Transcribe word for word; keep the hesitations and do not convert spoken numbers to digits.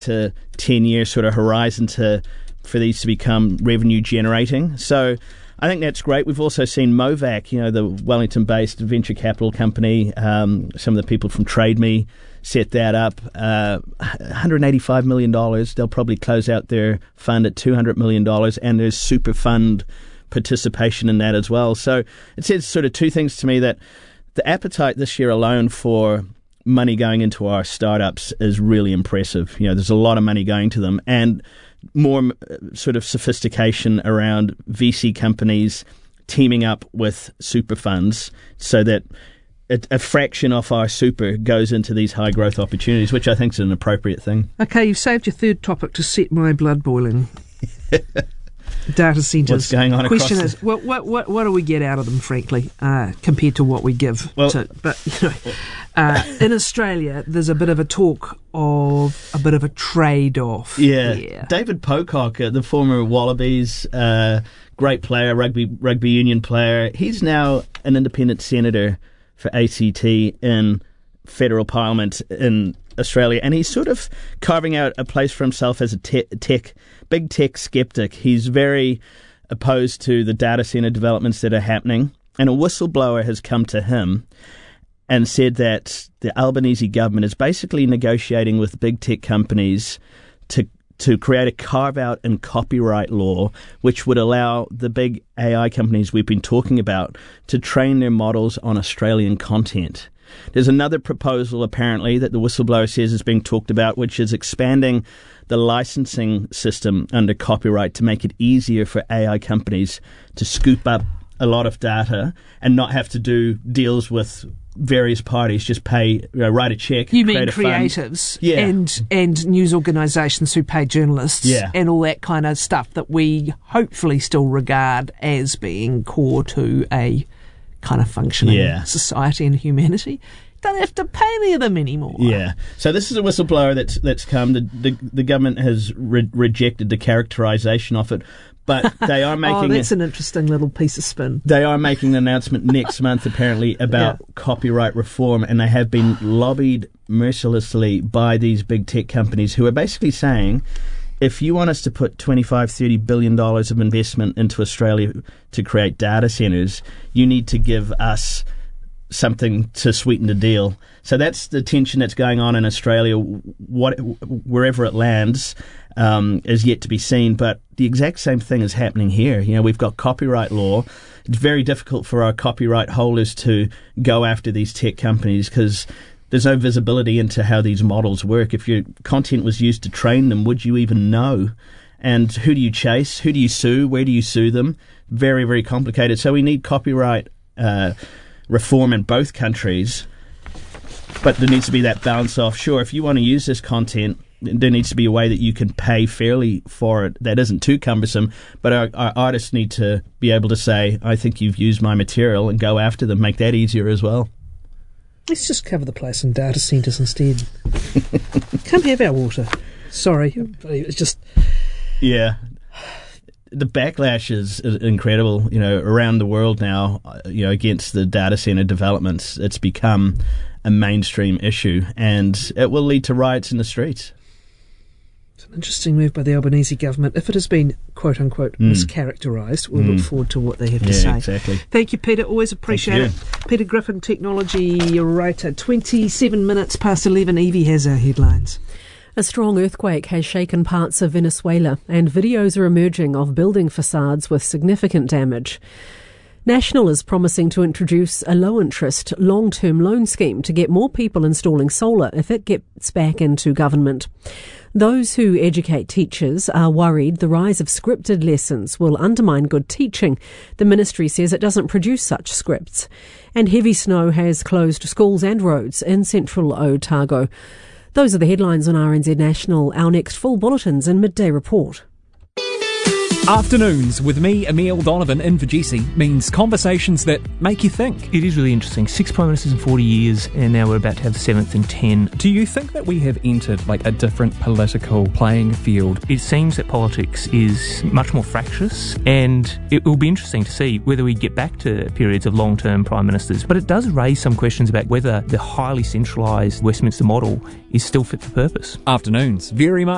to ten year sort of horizon to for these to become revenue generating. So I think that's great. We've also seen Movac, you know, the Wellington-based venture capital company. Um, some of the people from TradeMe set that up. Uh, one hundred eighty-five million dollars. They'll probably close out their fund at two hundred million dollars, and there's super fund participation in that as well. So it says sort of two things to me, that the appetite this year alone for money going into our startups is really impressive. You know, there's a lot of money going to them, and more uh, sort of sophistication around V C companies teaming up with super funds so that a, a fraction of our super goes into these high growth opportunities, which I think is an appropriate thing. Okay, you've saved your third topic to set my blood boiling. Data centres. What's going on Question across is, the... what, what, what, what do we get out of them, frankly, uh, compared to what we give? Well, to, but, you know, uh, in Australia, there's a bit of a talk of a bit of a trade-off. Yeah. There. David Pocock, uh, the former Wallabies, uh, great player, rugby rugby union player, he's now an independent senator for A C T in federal parliament in Australia, and he's sort of carving out a place for himself as a te- tech, big tech skeptic. He's very opposed to the data center developments that are happening, and a whistleblower has come to him and said that the Albanese government is basically negotiating with big tech companies to to create a carve-out in copyright law which would allow the big A I companies we've been talking about to train their models on Australian content. There's another proposal, apparently, that the whistleblower says is being talked about, which is expanding the licensing system under copyright to make it easier for A I companies to scoop up a lot of data and not have to do deals with various parties, just pay, you know, write a check. You mean create a creatives fund. Yeah. and and news organisations who pay journalists Yeah. and all that kind of stuff that we hopefully still regard as being core to a kind of functioning Yeah. society and humanity. Don't have to pay any of them anymore. Yeah. So this is a whistleblower that's that's come. The the, the government has re- rejected the characterisation of it, but they are making. Oh, that's a, an interesting little piece of spin. They are making an announcement next month, apparently, about Yeah. copyright reform, and they have been lobbied mercilessly by these big tech companies who are basically saying, if you want us to put twenty-five, thirty billion dollars of investment into Australia to create data centres, you need to give us something to sweeten the deal. So that's the tension that's going on in Australia. What, wherever it lands um, is yet to be seen. But the exact same thing is happening here. You know, we've got copyright law. It's very difficult for our copyright holders to go after these tech companies because there's no visibility into how these models work. If your content was used to train them, would you even know? And who do you chase? Who do you sue? Where do you sue them? Very, very complicated. So we need copyright uh, reform in both countries, but there needs to be that balance of, sure, if you want to use this content, there needs to be a way that you can pay fairly for it that isn't too cumbersome, but our, our artists need to be able to say, I think you've used my material, and go after them, make that easier as well. Let's just cover the place in data centres instead. Come have our water. Sorry, it's just... Yeah. The backlash is incredible, you know, around the world now, you know, against the data center developments. It's become a mainstream issue, and it will lead to riots in the streets. It's an interesting move by the Albanese government. If it has been, quote-unquote, mm. mischaracterised, we'll mm. look forward to what they have to yeah, say. Exactly. Thank you, Peter. Always appreciate it. Peter Griffin, technology writer. twenty-seven minutes past eleven. Evie has our headlines. A strong earthquake has shaken parts of Venezuela, and videos are emerging of building facades with significant damage. National is promising to introduce a low-interest, long-term loan scheme to get more people installing solar if it gets back into government. Those who educate teachers are worried the rise of scripted lessons will undermine good teaching. The ministry says it doesn't produce such scripts. And heavy snow has closed schools and roads in central Otago. Those are the headlines on R N Z National. Our next full bulletins and midday report. Afternoons with me, Emile Donovan, in Vegesi means conversations that make you think. It is really interesting. Six Prime Ministers in forty years, and now we're about to have the seventh in ten. Do you think that we have entered like a different political playing field? It seems that politics is much more fractious, and it will be interesting to see whether we get back to periods of long-term Prime Ministers. But it does raise some questions about whether the highly centralised Westminster model is still fit for purpose. Afternoons, very much